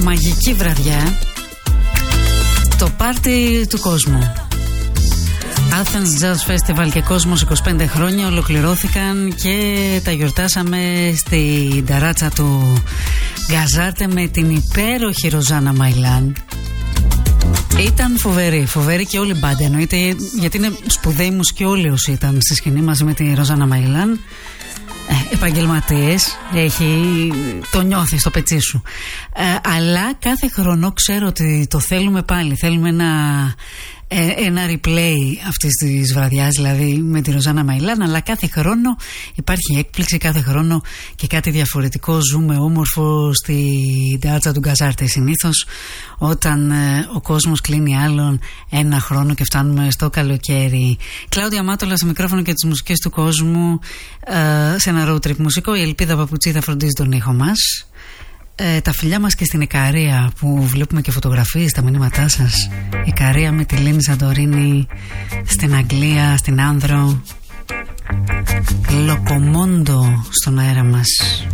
Μαγική βραδιά. Το πάρτι του κόσμου. Athens Jazz Festival και Κόσμος 25 χρόνια ολοκληρώθηκαν και τα γιορτάσαμε στην ταράτσα του Γκαζάρτε με την υπέροχη Ροζάνα Μαϊλάν. Ήταν φοβερή και όλη η μπάντα, εννοείται, γιατί είναι σπουδαίοι μουσικοί όλοι όσοι ήταν στη σκηνή μαζί με τη Ροζάνα Μαϊλάν. Επαγγελματίες, το νιώθεις στο πετσί σου. Αλλά κάθε χρόνο ξέρω ότι το θέλουμε πάλι. Θέλουμε ένα replay αυτής της βραδιάς, δηλαδή με τη Ροζάνα Μαϊλάν. Αλλά κάθε χρόνο υπάρχει έκπληξη, κάθε χρόνο και κάτι διαφορετικό. Ζούμε όμορφο στη τάρτσα του Γκαζάρτε. Συνήθως όταν ο κόσμος κλείνει άλλον ένα χρόνο και φτάνουμε στο καλοκαίρι. Κλάουδια Μάτολα στο μικρόφωνο και τις μουσικές του κόσμου, σε ένα road trip μουσικό. Η Ελπίδα Παπουτσί θα φροντίζει τον ήχο μας. Τα φιλιά μας και στην Ικαρία που βλέπουμε και φωτογραφίες, τα μηνύματά σας. Ικαρία με τη Λίνη Σαντορίνη στην Αγγλία, στην Άνδρο. Λοκομόντο στον αέρα μας.